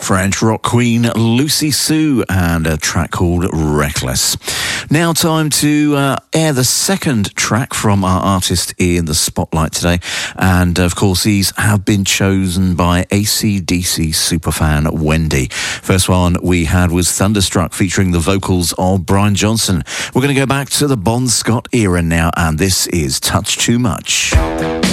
French rock queen Lucy Sue and a track called Reckless. Now time to air the second track from our artist in the spotlight today, and of course these have been chosen by AC/DC superfan Wendy. First one we had was Thunderstruck featuring the vocals of Brian Johnson. We're going to go back to the Bon Scott era now, and this is Touch Too Much.